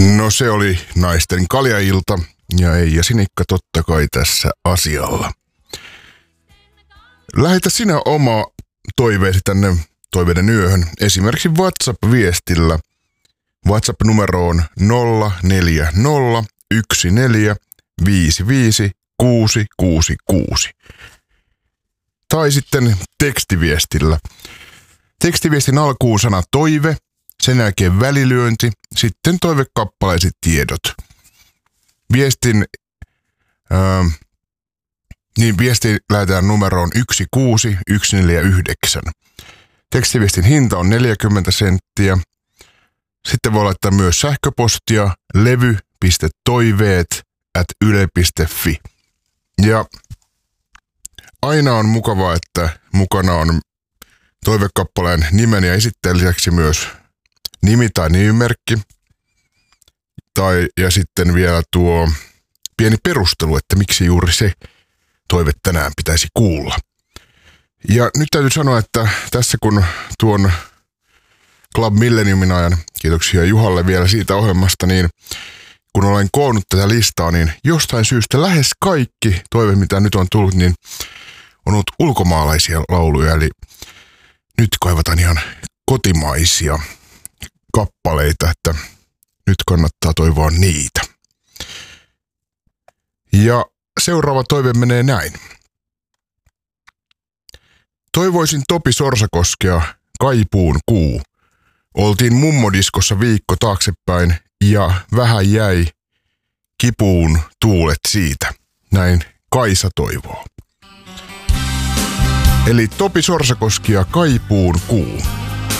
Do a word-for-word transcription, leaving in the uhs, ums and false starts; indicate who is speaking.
Speaker 1: No se oli naisten kaljailta ja Eija Sinikka totta kai tässä asialla. Lähetä sinä oma toiveesi tänne toiveiden yöhön esimerkiksi WhatsApp-viestillä. WhatsApp-numero on nolla neljä nolla yksi neljä viisi viisi kuusi kuusi kuusi. Tai sitten tekstiviestillä. Tekstiviestin alkuun sana toive, sen jälkeen välilyönti, sitten toivekappaleesi tiedot. Viestin, ää, niin viesti lähetään numeroon yksi kuusi yksi neljä yhdeksän. Tekstiviestin hinta on neljäkymmentä senttiä. Sitten voi laittaa myös sähköpostia levy piste toiveet ät yle piste fi. Ja aina on mukavaa, että mukana on toivekappaleen nimen ja esittäjän lisäksi myös nimi tai nimimerkki. Tai, ja sitten vielä tuo pieni perustelu, että miksi juuri se toive tänään pitäisi kuulla. Ja nyt täytyy sanoa, että tässä kun tuon Club Millenniumin ajan, kiitoksia Juhalle vielä siitä ohjelmasta, niin kun olen koonnut tätä listaa, niin jostain syystä lähes kaikki toive, mitä nyt on tullut, niin on ollut ulkomaalaisia lauluja. Eli nyt kaivataan ihan kotimaisia kappaleita, että nyt kannattaa toivoa niitä. Ja seuraava toive menee näin. Toivoisin Topi Sorsakoskea Kaipuun kuu. Oltiin mummodiskossa viikko taaksepäin ja vähän jäi kipuun tuulet siitä. Näin Kaisa toivoo. Eli Topi Sorsakoski ja Kaipuun kuu.